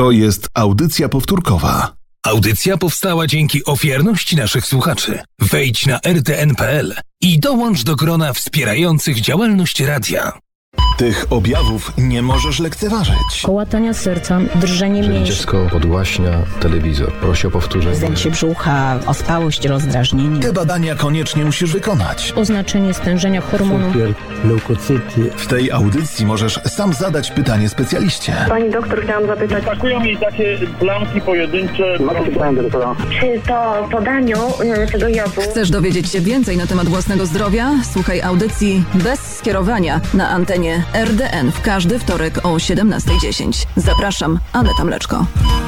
To jest audycja powtórkowa. Audycja powstała dzięki ofiarności naszych słuchaczy. Wejdź na rtn.pl i dołącz do grona wspierających działalność radia. Tych objawów nie możesz lekceważyć. Kołatania serca, drżenie mięśni. Dziecko podgłaśnia telewizor. Prosi o powtórzenie. Zdęcie brzucha, ospałość, rozdrażnienie. Te badania koniecznie musisz wykonać. Oznaczenie stężenia hormonu. Cukier, leukocyty. W tej audycji możesz sam zadać pytanie specjaliście. Pani doktor, chciałam zapytać. Atakują mi takie plamki pojedyncze. Czy po podaniu tego jodu... Chcesz dowiedzieć się więcej na temat własnego zdrowia? Słuchaj audycji bez skierowania na antenie RDN w każdy wtorek o 17:10. Zapraszam, Aneta Mleczko.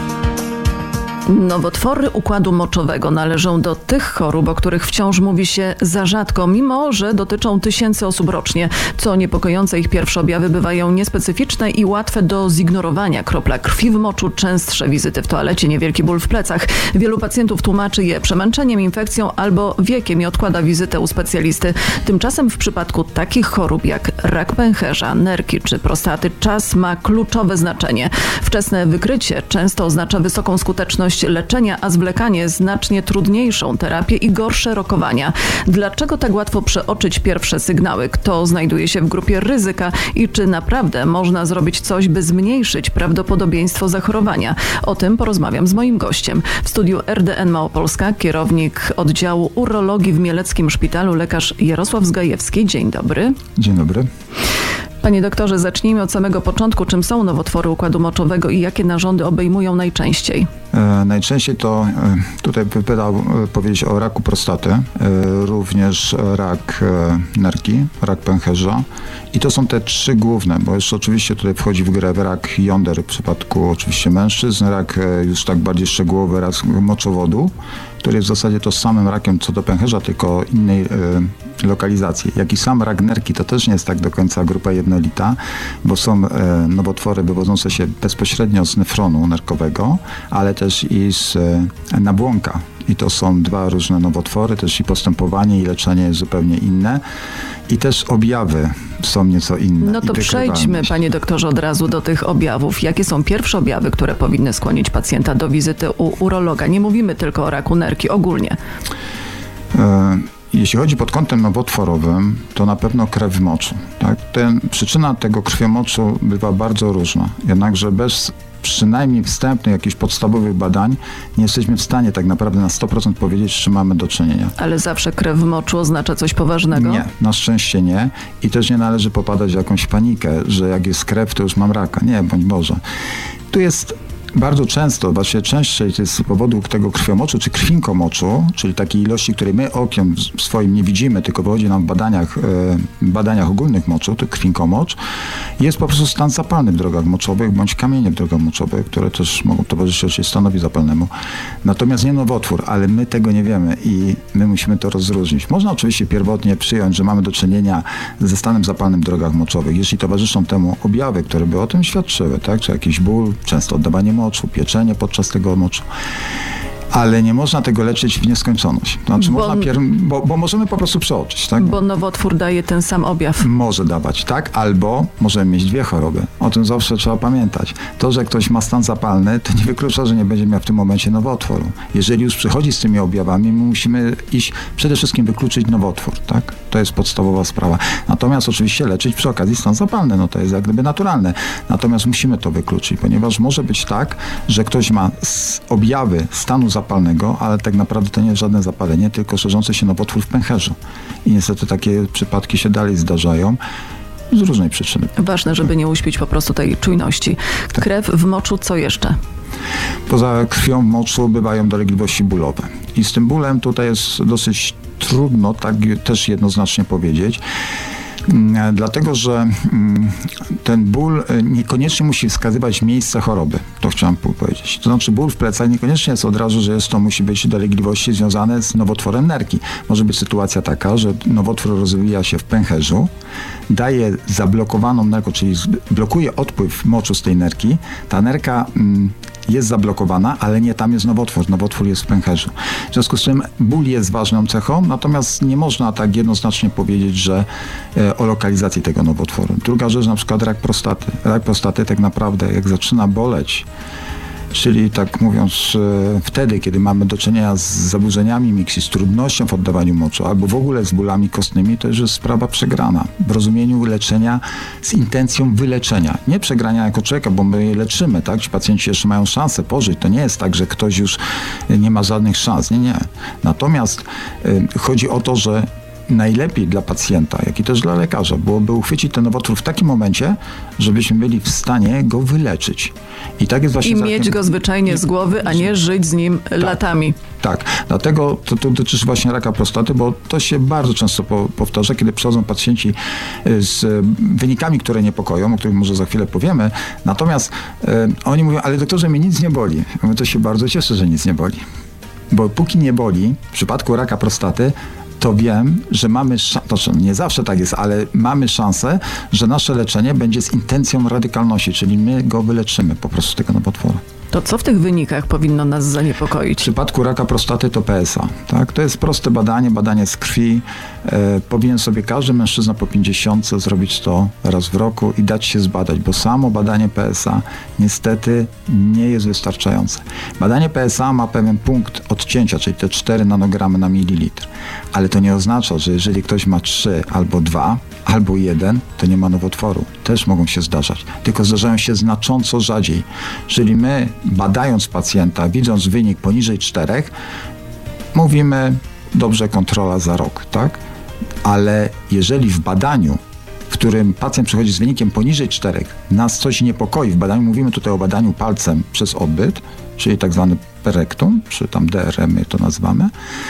Nowotwory układu moczowego należą do tych chorób, o których wciąż mówi się za rzadko, mimo że dotyczą tysięcy osób rocznie. Co niepokojące, ich pierwsze objawy bywają niespecyficzne i łatwe do zignorowania. Kropla krwi w moczu, częstsze wizyty w toalecie, niewielki ból w plecach. Wielu pacjentów tłumaczy je przemęczeniem, infekcją albo wiekiem i odkłada wizytę u specjalisty. Tymczasem w przypadku takich chorób jak rak pęcherza, nerki czy prostaty czas ma kluczowe znaczenie. Wczesne wykrycie często oznacza wysoką skuteczność leczenia, a zwlekanie znacznie trudniejszą terapię i gorsze rokowania. Dlaczego tak łatwo przeoczyć pierwsze sygnały? Kto znajduje się w grupie ryzyka i czy naprawdę można zrobić coś, by zmniejszyć prawdopodobieństwo zachorowania? O tym porozmawiam z moim gościem. W studiu RDN Małopolska kierownik oddziału urologii w Mieleckim Szpitalu, lekarz Jarosław Zgajewski. Dzień dobry. Dzień dobry. Panie doktorze, zacznijmy od samego początku. Czym są nowotwory układu moczowego i jakie narządy obejmują najczęściej? Najczęściej to tutaj wypadało powiedzieć o raku prostaty, również rak nerki, rak pęcherza. I to są te trzy główne, bo jeszcze oczywiście tutaj wchodzi w grę rak jąder w przypadku oczywiście mężczyzn, rak już tak bardziej szczegółowy, rak moczowodu, który jest w zasadzie to samym rakiem co do pęcherza, tylko innej lokalizacji. Jak i sam rak nerki, to też nie jest tak do końca grupa jednolita, bo są nowotwory wywodzące się bezpośrednio z nefronu nerkowego, ale też i z nabłonka. I to są dwa różne nowotwory, też i postępowanie i leczenie jest zupełnie inne. I też objawy są nieco inne. No to przejdźmy, panie doktorze, od razu do tych objawów. Jakie są pierwsze objawy, które powinny skłonić pacjenta do wizyty u urologa? Nie mówimy tylko o raku nerki, ogólnie. Jeśli chodzi pod kątem nowotworowym, to na pewno krew w moczu. Tak? Przyczyna tego krwiomoczu bywa bardzo różna. Jednakże bez przynajmniej wstępnych, jakichś podstawowych badań nie jesteśmy w stanie tak naprawdę na 100% powiedzieć, z czym mamy do czynienia. Ale zawsze krew w moczu oznacza coś poważnego? Nie, na szczęście nie. I też nie należy popadać w jakąś panikę, że jak jest krew, to już mam raka. Nie, bądź Boże. Tu jest bardzo często, właściwie częściej to jest z powodu tego krwiomoczu, czy krwinkomoczu, czyli takiej ilości, której my okiem swoim nie widzimy, tylko wychodzi nam w badaniach ogólnych moczu, to krwinkomocz, jest po prostu stan zapalny w drogach moczowych, bądź kamienie w drogach moczowych, które też mogą towarzyszyć oczywiście stanowi zapalnemu. Natomiast nie nowotwór, ale my tego nie wiemy i my musimy to rozróżnić. Można oczywiście pierwotnie przyjąć, że mamy do czynienia ze stanem zapalnym w drogach moczowych. Jeśli towarzyszą temu objawy, które by o tym świadczyły, tak, czy jakiś ból, często oddawanie moczu, pieczenie podczas tego moczu. Ale nie można tego leczyć w nieskończoność. Znaczy bo możemy po prostu przeoczyć. Tak? Bo nowotwór daje ten sam objaw. Może dawać, tak? Albo możemy mieć dwie choroby. O tym zawsze trzeba pamiętać. To, że ktoś ma stan zapalny, to nie wyklucza, że nie będzie miał w tym momencie nowotworu. Jeżeli już przychodzi z tymi objawami, my musimy iść przede wszystkim wykluczyć nowotwór. Tak? To jest podstawowa sprawa. Natomiast oczywiście leczyć przy okazji stan zapalny. No to jest jak gdyby naturalne. Natomiast musimy to wykluczyć, ponieważ może być tak, że ktoś ma objawy stanu zapalnego, ale tak naprawdę to nie jest żadne zapalenie, tylko szerzący się nowotwór w pęcherzu. I niestety takie przypadki się dalej zdarzają z różnej przyczyny. Ważne, żeby nie uśpić po prostu tej czujności. Tak. Krew w moczu, co jeszcze? Poza krwią w moczu bywają dolegliwości bólowe. I z tym bólem tutaj jest dosyć trudno tak też jednoznacznie powiedzieć. Dlatego, że ten ból niekoniecznie musi wskazywać miejsce choroby. To chciałem powiedzieć. To znaczy ból w plecach niekoniecznie jest od razu, że musi być dolegliwości związane z nowotworem nerki. Może być sytuacja taka, że nowotwór rozwija się w pęcherzu, daje zablokowaną nerkę, czyli blokuje odpływ moczu z tej nerki. Ta nerka jest zablokowana, ale nie tam jest nowotwór. Nowotwór jest w pęcherzu. W związku z czym ból jest ważną cechą, natomiast nie można tak jednoznacznie powiedzieć, że o lokalizacji tego nowotworu. Druga rzecz, na przykład rak prostaty. Rak prostaty tak naprawdę, jak zaczyna boleć czyli tak mówiąc, wtedy, kiedy mamy do czynienia z zaburzeniami miksii, z trudnością w oddawaniu moczu, albo w ogóle z bólami kostnymi, to już jest sprawa przegrana. W rozumieniu leczenia z intencją wyleczenia. Nie przegrania jako człowieka, bo my je leczymy, tak? Ci pacjenci jeszcze mają szansę pożyć. To nie jest tak, że ktoś już nie ma żadnych szans. Nie. Natomiast chodzi o to, że najlepiej dla pacjenta, jak i też dla lekarza byłoby uchwycić ten nowotwór w takim momencie, żebyśmy byli w stanie go wyleczyć. I tak jest właśnie. I mieć go zwyczajnie z głowy, a nie żyć z nim latami. Tak, dlatego to dotyczy właśnie raka prostaty, bo to się bardzo często powtarza, kiedy przychodzą pacjenci z wynikami, które niepokoją, o których może za chwilę powiemy. Natomiast oni mówią, ale doktorze, mnie nic nie boli. My to się bardzo cieszę, że nic nie boli. Bo póki nie boli, w przypadku raka prostaty, to wiem, że mamy szansę, nie zawsze tak jest, ale mamy szansę, że nasze leczenie będzie z intencją radykalności, czyli my go wyleczymy po prostu z tego nowotworu. To co w tych wynikach powinno nas zaniepokoić? W przypadku raka prostaty to PSA. Tak? To jest proste badanie z krwi. Powinien sobie każdy mężczyzna po 50 zrobić to raz w roku i dać się zbadać, bo samo badanie PSA niestety nie jest wystarczające. Badanie PSA ma pewien punkt odcięcia, czyli te 4 nanogramy na mililitr. Ale to nie oznacza, że jeżeli ktoś ma 3 albo 2, albo 1, to nie ma nowotworu. Też mogą się zdarzać. Tylko zdarzają się znacząco rzadziej. Czyli my, badając pacjenta, widząc wynik poniżej 4, mówimy, dobrze, kontrola za rok, tak? Ale jeżeli w badaniu, w którym pacjent przychodzi z wynikiem poniżej 4, nas coś niepokoi, w badaniu mówimy tutaj o badaniu palcem przez odbyt, czyli tak zwany perektum, czy tam DRM my to nazywamy,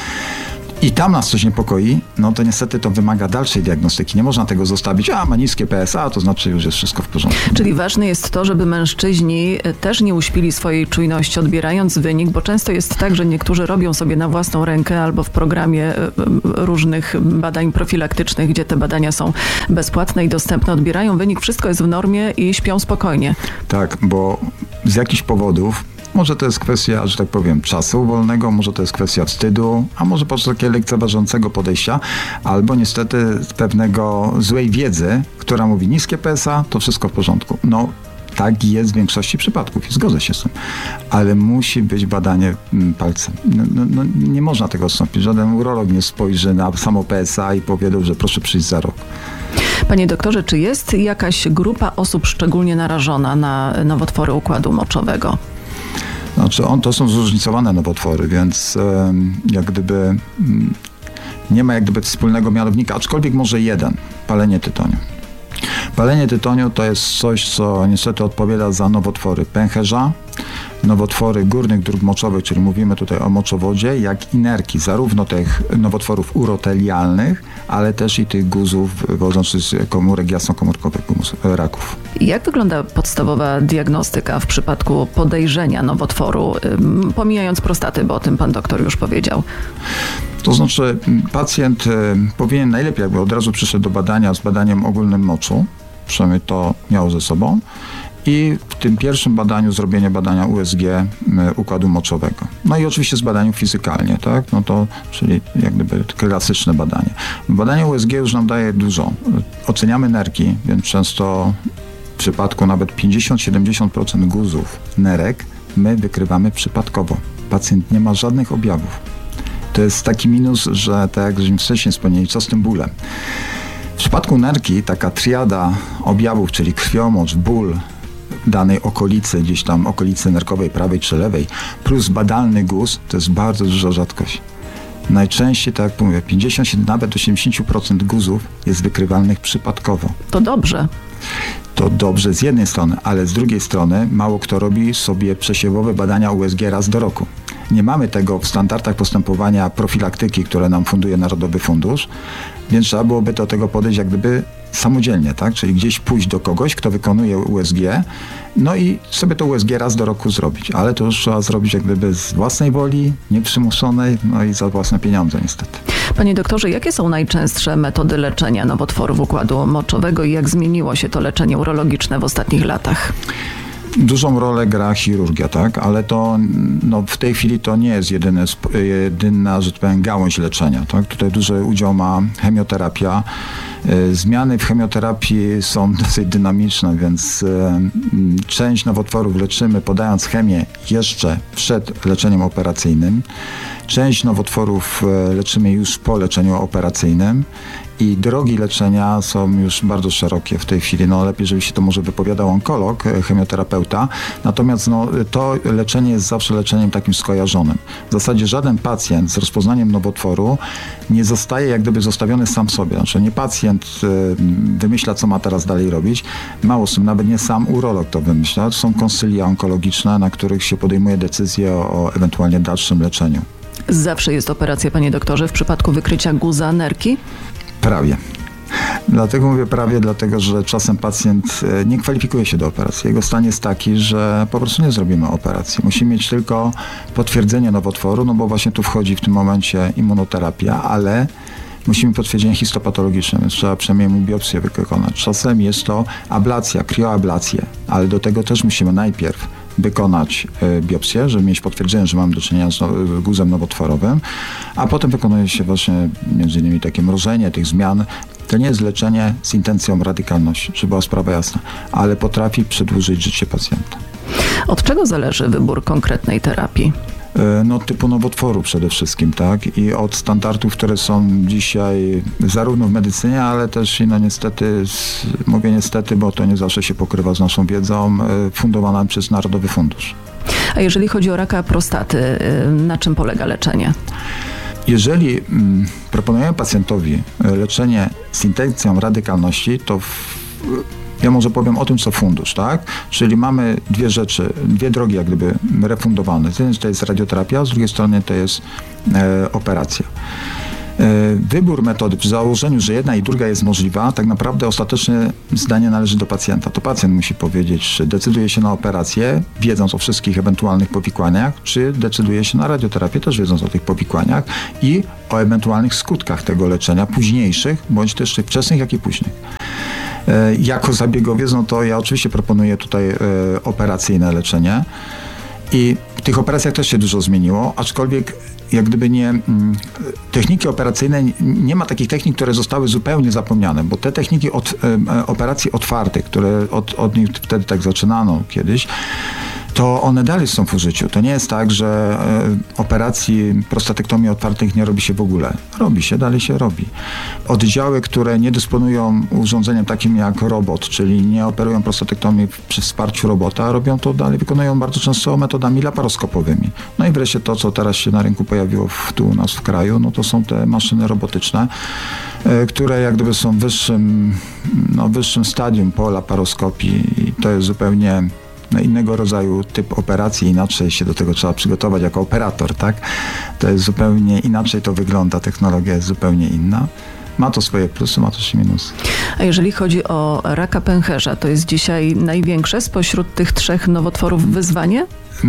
i tam nas coś niepokoi, no to niestety to wymaga dalszej diagnostyki. Nie można tego zostawić, ma niskie PSA, to znaczy już jest wszystko w porządku. Czyli ważne jest to, żeby mężczyźni też nie uśpili swojej czujności, odbierając wynik, bo często jest tak, że niektórzy robią sobie na własną rękę albo w programie różnych badań profilaktycznych, gdzie te badania są bezpłatne i dostępne, odbierają wynik, wszystko jest w normie i śpią spokojnie. Tak, bo z jakichś powodów, może to jest kwestia, że tak powiem, czasu wolnego, może to jest kwestia wstydu, a może po prostu takiego lekceważącego podejścia, albo niestety pewnego złej wiedzy, która mówi niskie PSA, to wszystko w porządku. No, tak jest w większości przypadków i zgodzę się z tym, ale musi być badanie palcem. No, nie można tego odstąpić. Żaden urolog nie spojrzy na samo PSA i powie, że proszę przyjść za rok. Panie doktorze, czy jest jakaś grupa osób szczególnie narażona na nowotwory układu moczowego? Znaczy to są zróżnicowane nowotwory, więc jak gdyby nie ma jak gdyby wspólnego mianownika, aczkolwiek może jeden, palenie tytoniu. Palenie tytoniu to jest coś, co niestety odpowiada za nowotwory pęcherza, nowotwory górnych dróg moczowych, czyli mówimy tutaj o moczowodzie, jak i nerki, zarówno tych nowotworów urotelialnych, ale też i tych guzów wodzących z komórek jasnokomórkowych raków. Jak wygląda podstawowa diagnostyka w przypadku podejrzenia nowotworu, pomijając prostaty, bo o tym pan doktor już powiedział? To znaczy pacjent powinien najlepiej, jakby od razu przyszedł do badania z badaniem ogólnym moczu, przynajmniej to miał ze sobą, i w tym pierwszym badaniu zrobienie badania USG układu moczowego. No i oczywiście z badaniem fizykalnie, tak? No to, czyli jak gdyby klasyczne badanie. Badanie USG już nam daje dużo. Oceniamy nerki, więc często w przypadku nawet 50-70% guzów nerek my wykrywamy przypadkowo. Pacjent nie ma żadnych objawów. To jest taki minus, że tak jak żeśmy wcześniej wspomnieli, co z tym bólem? W przypadku nerki taka triada objawów, czyli krwiomocz, ból danej okolicy, gdzieś tam okolicy nerkowej, prawej czy lewej, plus badalny guz, to jest bardzo duża rzadkość. Najczęściej, tak jak mówię, 50, nawet 80% guzów jest wykrywalnych przypadkowo. To dobrze. To dobrze z jednej strony, ale z drugiej strony mało kto robi sobie przesiewowe badania USG raz do roku. Nie mamy tego w standardach postępowania profilaktyki, które nam funduje Narodowy Fundusz, więc trzeba byłoby do tego podejść jak gdyby samodzielnie, tak? Czyli gdzieś pójść do kogoś, kto wykonuje USG, no i sobie to USG raz do roku zrobić, ale to już trzeba zrobić jak gdyby z własnej woli, nieprzymuszonej, no i za własne pieniądze niestety. Panie doktorze, jakie są najczęstsze metody leczenia nowotworów układu moczowego i jak zmieniło się to leczenie urologiczne w ostatnich latach? Dużą rolę gra chirurgia, tak? Ale to w tej chwili to nie jest jedyna, że tak powiem, gałąź leczenia, tak? Tutaj duży udział ma chemioterapia. Zmiany w chemioterapii są dosyć dynamiczne, więc część nowotworów leczymy podając chemię jeszcze przed leczeniem operacyjnym. Część nowotworów leczymy już po leczeniu operacyjnym. I drogi leczenia są już bardzo szerokie w tej chwili. Lepiej, żeby się to może wypowiadał onkolog, chemioterapeuta. Natomiast to leczenie jest zawsze leczeniem takim skojarzonym. W zasadzie żaden pacjent z rozpoznaniem nowotworu nie zostaje jak gdyby zostawiony sam sobie. Znaczy nie pacjent wymyśla, co ma teraz dalej robić. Mało z tym, nawet nie sam urolog to wymyśla. To są konsylia onkologiczne, na których się podejmuje decyzję o ewentualnie dalszym leczeniu. Zawsze jest operacja, panie doktorze, w przypadku wykrycia guza nerki? Prawie. Dlatego mówię prawie, dlatego że czasem pacjent nie kwalifikuje się do operacji. Jego stan jest taki, że po prostu nie zrobimy operacji. Musimy mieć tylko potwierdzenie nowotworu, bo właśnie tu wchodzi w tym momencie immunoterapia, ale musimy potwierdzenie histopatologiczne, więc trzeba przynajmniej mu biopsję wykonać. Czasem jest to ablacja, krioablację, ale do tego też musimy najpierw wykonać biopsję, żeby mieć potwierdzenie, że mamy do czynienia z guzem nowotworowym, a potem wykonuje się właśnie między innymi takie mrożenie tych zmian. To nie jest leczenie z intencją radykalności, żeby była sprawa jasna, ale potrafi przedłużyć życie pacjenta. Od czego zależy wybór konkretnej terapii? Typu nowotworu przede wszystkim, tak? I od standardów, które są dzisiaj zarówno w medycynie, ale też i niestety, mówię niestety, bo to nie zawsze się pokrywa z naszą wiedzą, fundowana przez Narodowy Fundusz. A jeżeli chodzi o raka prostaty, na czym polega leczenie? Jeżeli proponujemy pacjentowi leczenie z intencją radykalności, to ja może powiem o tym, co fundusz, tak? Czyli mamy dwie drogi jak gdyby refundowane. Z jednej strony to jest radioterapia, z drugiej strony to jest operacja. Wybór metody przy założeniu, że jedna i druga jest możliwa, tak naprawdę ostateczne zdanie należy do pacjenta. To pacjent musi powiedzieć, czy decyduje się na operację, wiedząc o wszystkich ewentualnych powikłaniach, czy decyduje się na radioterapię, też wiedząc o tych powikłaniach i o ewentualnych skutkach tego leczenia, późniejszych, bądź też wczesnych, jak i późnych. Jako zabiegowiec, to ja oczywiście proponuję tutaj operacyjne leczenie i w tych operacjach też się dużo zmieniło, aczkolwiek jak gdyby techniki operacyjne, nie ma takich technik, które zostały zupełnie zapomniane, bo te techniki operacji otwartych, które od nich wtedy tak zaczynano kiedyś, to one dalej są w użyciu. To nie jest tak, że operacji prostatektomii otwartych nie robi się w ogóle. Robi się, dalej się robi. Oddziały, które nie dysponują urządzeniem takim jak robot, czyli nie operują prostatektomii przy wsparciu robota, robią to dalej, wykonują bardzo często metodami laparoskopowymi. I wreszcie to, co teraz się na rynku pojawiło tu u nas w kraju, to są te maszyny robotyczne, które jak gdyby są w wyższym stadium po laparoskopii i to jest zupełnie innego rodzaju typ operacji, inaczej się do tego trzeba przygotować jako operator, tak? To jest zupełnie inaczej to wygląda, technologia jest zupełnie inna. Ma to swoje plusy, ma też minusy. A jeżeli chodzi o raka pęcherza, to jest dzisiaj największe spośród tych 3 nowotworów wyzwanie?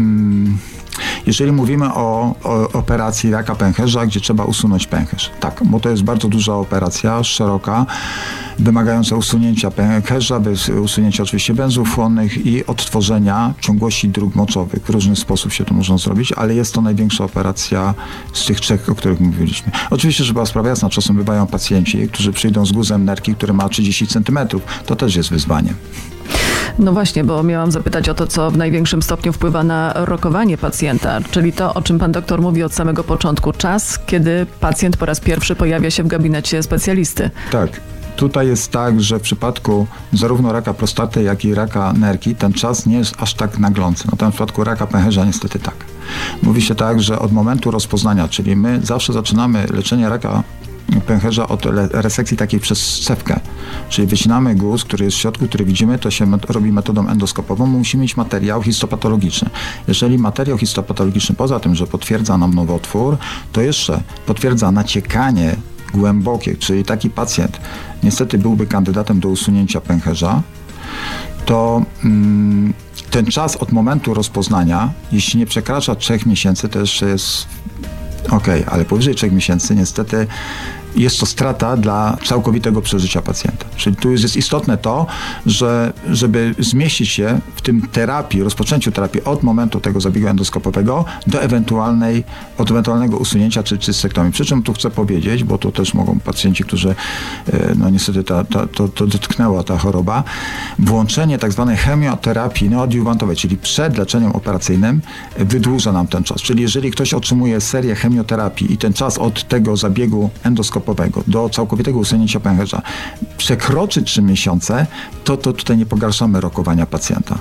Jeżeli mówimy o operacji raka pęcherza, gdzie trzeba usunąć pęcherz. Tak, bo to jest bardzo duża operacja, szeroka, wymagająca usunięcia pęcherza, usunięcia oczywiście węzłów chłonnych i odtworzenia ciągłości dróg moczowych. W różny sposób się to można zrobić, ale jest to największa operacja z tych 3, o których mówiliśmy. Oczywiście, żeby była sprawa jasna, czasem bywają pacjenci, którzy przyjdą z guzem nerki, który ma 30 cm. To też jest wyzwanie. No właśnie, bo miałam zapytać o to, co w największym stopniu wpływa na rokowanie pacjenta, czyli to, o czym pan doktor mówi od samego początku. Czas, kiedy pacjent po raz pierwszy pojawia się w gabinecie specjalisty. Tak. Tutaj jest tak, że w przypadku zarówno raka prostaty, jak i raka nerki ten czas nie jest aż tak naglący. Natomiast w przypadku raka pęcherza niestety tak. Mówi się tak, że od momentu rozpoznania, czyli my zawsze zaczynamy leczenie raka pęcherza od resekcji takiej przez strzewkę. Czyli wycinamy guz, który jest w środku, który widzimy, to się robi metodą endoskopową. Musimy mieć materiał histopatologiczny. Jeżeli materiał histopatologiczny poza tym, że potwierdza nam nowotwór, to jeszcze potwierdza naciekanie głębokie, czyli taki pacjent niestety byłby kandydatem do usunięcia pęcherza, to ten czas od momentu rozpoznania, jeśli nie przekracza 3 miesięcy, to jeszcze jest okej, ale powyżej 3 miesięcy niestety jest to strata dla całkowitego przeżycia pacjenta. Czyli tu jest istotne to, że żeby zmieścić się w tym rozpoczęciu terapii od momentu tego zabiegu endoskopowego do ewentualnego usunięcia czy cystektomii. Przy czym tu chcę powiedzieć, bo to też mogą pacjenci, którzy niestety to dotknęła ta choroba, włączenie tak zwanej chemioterapii neoadiuwantowej, czyli przed leczeniem operacyjnym, wydłuża nam ten czas. Czyli jeżeli ktoś otrzymuje serię chemioterapii i ten czas od tego zabiegu endoskopowego do całkowitego usunięcia pęcherza przekroczy 3 miesiące, to tutaj nie pogarszamy rokowania pacjenta.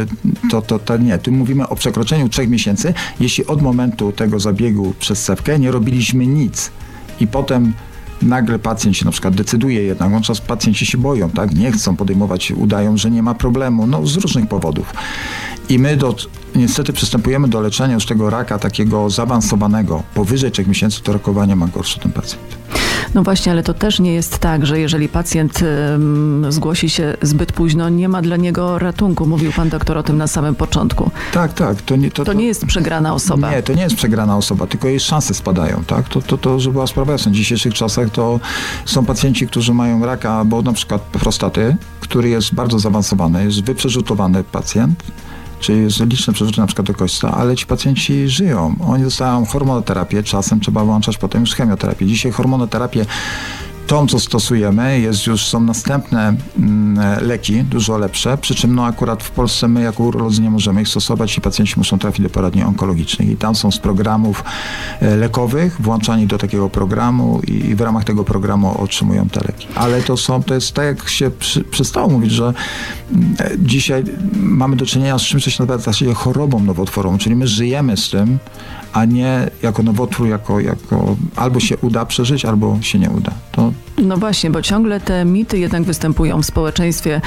To nie. Tu mówimy o przekroczeniu 3 miesięcy, jeśli od momentu tego zabiegu przez cewkę nie robiliśmy nic i potem nagle pacjent się na przykład decyduje jednak, wówczas pacjenci się boją, tak? Nie chcą podejmować, udają, że nie ma problemu, z różnych powodów. I my niestety przystępujemy do leczenia już tego raka takiego zaawansowanego. Powyżej 3 miesięcy to rokowanie ma gorsze ten pacjent. No właśnie, ale to też nie jest tak, że jeżeli pacjent zgłosi się zbyt późno, nie ma dla niego ratunku. Mówił pan doktor o tym na samym początku. Tak. To nie jest przegrana osoba. Nie, to nie jest przegrana osoba, tylko jej szanse spadają. Tak? To żeby była sprawa jasna. W dzisiejszych czasach to są pacjenci, którzy mają raka, albo na przykład prostaty, który jest bardzo zaawansowany, jest wyprzerzutowany pacjent, czyli jest liczne przerzuty na przykład do kośćca, ale ci pacjenci żyją. Oni dostają hormonoterapię, czasem trzeba włączać potem już chemioterapię. Dzisiaj hormonoterapię, tą, co stosujemy, są następne leki, dużo lepsze, przy czym akurat w Polsce my jako urolodzy nie możemy ich stosować i pacjenci muszą trafić do poradni onkologicznych i tam są z programów lekowych włączani do takiego programu i w ramach tego programu otrzymują te leki. Ale to jest tak, jak się przestało mówić, że dzisiaj mamy do czynienia z czymś, co się nazywa w zasadzie chorobą nowotworową, czyli my żyjemy z tym, a nie jako nowotwór, jako albo się uda przeżyć, albo się nie uda. No właśnie, bo ciągle te mity jednak występują w społeczeństwie.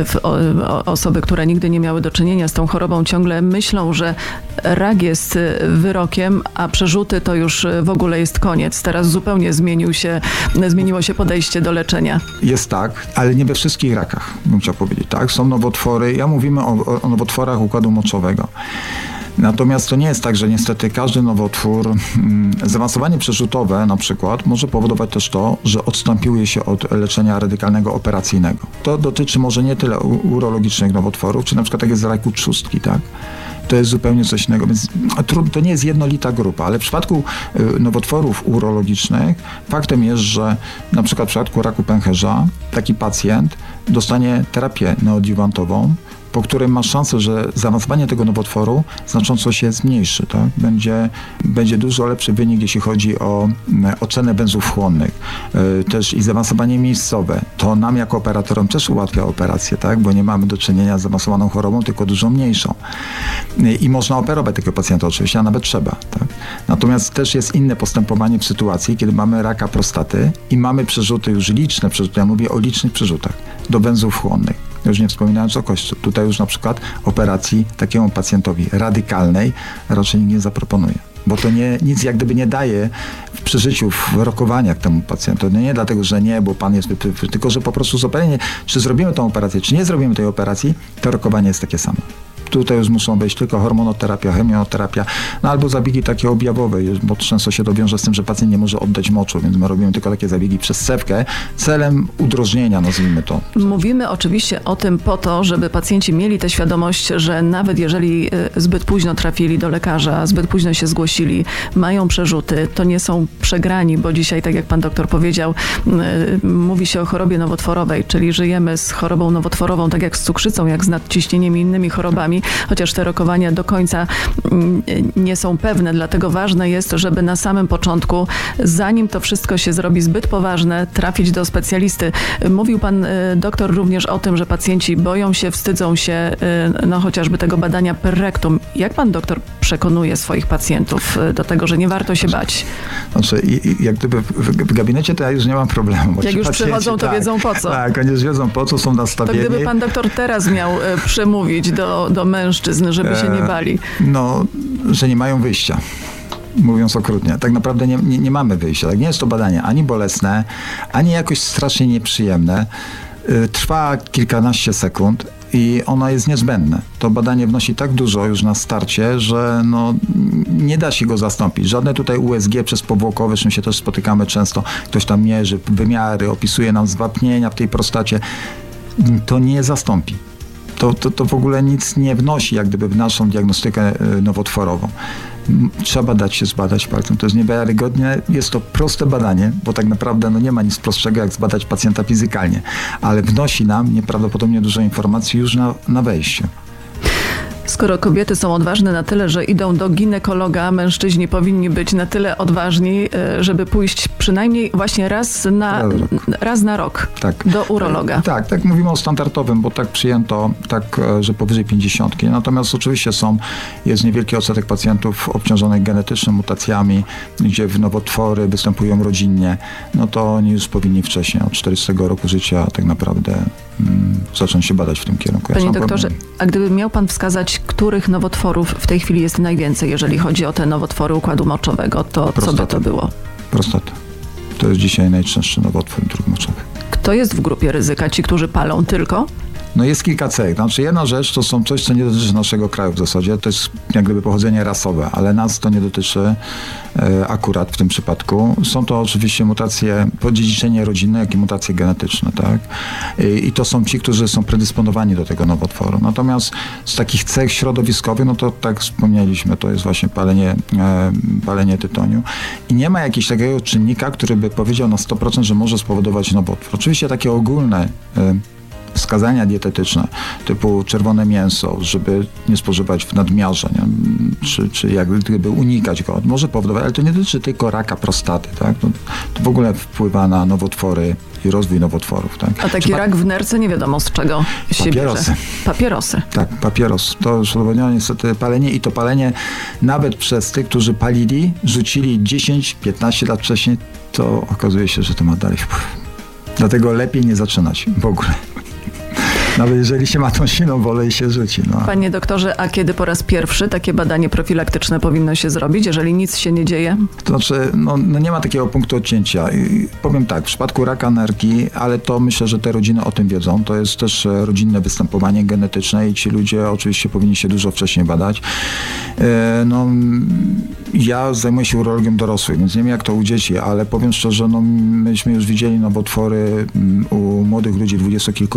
Osoby, które nigdy nie miały do czynienia z tą chorobą, ciągle myślą, że rak jest wyrokiem, a przerzuty to już w ogóle jest koniec. Teraz zupełnie zmieniło się podejście do leczenia. Jest tak, ale nie we wszystkich rakach, bym chciał powiedzieć. Tak? Są nowotwory, mówimy o nowotworach układu moczowego. Natomiast to nie jest tak, że niestety każdy nowotwór, zaawansowanie przerzutowe na przykład, może powodować też to, że odstępuje się od leczenia radykalnego operacyjnego. To dotyczy może nie tyle urologicznych nowotworów, czy na przykład tak jest raku trzustki, tak? To jest zupełnie coś innego, więc to nie jest jednolita grupa, ale w przypadku nowotworów urologicznych faktem jest, że na przykład w przypadku raku pęcherza taki pacjent dostanie terapię neoadiuwantową, po którym ma szansę, że zaawansowanie tego nowotworu znacząco się zmniejszy. Tak? Będzie dużo lepszy wynik, jeśli chodzi o ocenę węzłów chłonnych. Też i zaawansowanie miejscowe. To nam jako operatorom też ułatwia operację, tak? Bo nie mamy do czynienia z zaawansowaną chorobą, tylko dużo mniejszą. I można operować takiego pacjenta oczywiście, a nawet trzeba. Tak? Natomiast też jest inne postępowanie w sytuacji, kiedy mamy raka prostaty i mamy przerzuty, już liczne przerzuty, ja mówię o licznych przerzutach do węzłów chłonnych. Już nie wspominając o kośćcu. Tutaj już na przykład operacji takiemu pacjentowi radykalnej raczej nikt nie zaproponuje. Bo to nic jak gdyby nie daje w przeżyciu, w rokowaniach temu pacjentowi. No nie dlatego, że nie, bo pan jest tylko że po prostu zobaczenie, czy zrobimy tą operację, czy nie zrobimy tej operacji, to rokowanie jest takie samo. Tutaj już muszą wejść tylko hormonoterapia, chemioterapia, albo zabiegi takie objawowe, bo często się to wiąże z tym, że pacjent nie może oddać moczu, więc my robimy tylko takie zabiegi przez cewkę celem udrożnienia, nazwijmy to. Mówimy oczywiście o tym po to, żeby pacjenci mieli tę świadomość, że nawet jeżeli zbyt późno trafili do lekarza, zbyt późno się zgłosili, mają przerzuty, to nie są przegrani, bo dzisiaj, tak jak pan doktor powiedział, mówi się o chorobie nowotworowej, czyli żyjemy z chorobą nowotworową, tak jak z cukrzycą, jak z nadciśnieniem i innymi chorobami, chociaż te rokowania do końca nie są pewne, dlatego ważne jest, żeby na samym początku, zanim to wszystko się zrobi zbyt poważne, trafić do specjalisty. Mówił pan doktor również o tym, że pacjenci boją się, wstydzą się, chociażby tego badania per rectum. Jak pan doktor przekonuje swoich pacjentów do tego, że nie warto się bać? Znaczy, jak gdyby w gabinecie to ja już nie mam problemu. Jak już przychodzą, to wiedzą po co. Tak, oni już wiedzą po co, są nastawieni. To gdyby pan doktor teraz miał przemówić do mężczyzn, żeby się nie bali. Że nie mają wyjścia. Mówiąc okrutnie. Tak naprawdę nie mamy wyjścia. Tak? Nie jest to badanie ani bolesne, ani jakoś strasznie nieprzyjemne. Trwa kilkanaście sekund. i ono jest niezbędne. To badanie wnosi tak dużo już na starcie, że nie da się go zastąpić. Żadne tutaj USG przezpowłokowe, z czym się też spotykamy często, ktoś tam mierzy wymiary, opisuje nam zwapnienia w tej prostacie, to nie zastąpi. To w ogóle nic nie wnosi jak gdyby w naszą diagnostykę nowotworową. Trzeba dać się zbadać palcem. To jest niewiarygodne. Jest to proste badanie, bo tak naprawdę nie ma nic prostszego jak zbadać pacjenta fizykalnie, ale wnosi nam nieprawdopodobnie dużo informacji już na wejściu. Skoro kobiety są odważne na tyle, że idą do ginekologa, mężczyźni powinni być na tyle odważni, żeby pójść przynajmniej właśnie raz na rok tak. do urologa. Tak mówimy o standardowym, bo tak przyjęto, że powyżej 50. Natomiast oczywiście jest niewielki odsetek pacjentów obciążonych genetycznie mutacjami, gdzie nowotwory występują rodzinnie, to oni już powinni wcześniej, od 40 roku życia tak naprawdę zacząć się badać w tym kierunku. Panie doktorze, a gdyby miał pan wskazać, których nowotworów w tej chwili jest najwięcej, jeżeli chodzi o te nowotwory układu moczowego, to co by to było? Prostata. To jest dzisiaj najczęstszy nowotwór dróg moczowych. Kto jest w grupie ryzyka? Ci, którzy palą tylko? Jest kilka cech. Jedna rzecz to są coś, co nie dotyczy naszego kraju w zasadzie. To jest jak gdyby pochodzenie rasowe, ale nas to nie dotyczy akurat w tym przypadku. Są to oczywiście mutacje, podziedziczenie rodzinne, jak i mutacje genetyczne, tak? I to są ci, którzy są predysponowani do tego nowotworu. Natomiast z takich cech środowiskowych, to tak wspomnieliśmy, to jest właśnie palenie tytoniu. I nie ma jakiegoś takiego czynnika, który by powiedział na 100%, że może spowodować nowotwór. Oczywiście takie ogólne wskazania dietetyczne, typu czerwone mięso, żeby nie spożywać w nadmiarze, czy jak gdyby unikać go, może powodować, ale to nie dotyczy tylko raka prostaty, tak? To w ogóle wpływa na nowotwory i rozwój nowotworów, tak? A taki rak w nerce nie wiadomo z czego się bierze. Papierosy. Tak, papieros. To już udowodniono niestety palenie i to palenie nawet przez tych, którzy palili, rzucili 10-15 lat wcześniej, to okazuje się, że to ma dalej wpływ. Dlatego lepiej nie zaczynać w ogóle. Nawet jeżeli się ma tą silną wolę i się rzuci. Panie doktorze, a kiedy po raz pierwszy takie badanie profilaktyczne powinno się zrobić, jeżeli nic się nie dzieje? To znaczy, nie ma takiego punktu odcięcia. I powiem tak, w przypadku raka nerki, ale to myślę, że te rodziny o tym wiedzą, to jest też rodzinne występowanie genetyczne i ci ludzie oczywiście powinni się dużo wcześniej badać. Ja zajmuję się urologią dorosłych, więc nie wiem jak to u dzieci, ale powiem szczerze, myśmy już widzieli nowotwory u młodych ludzi 20-kilku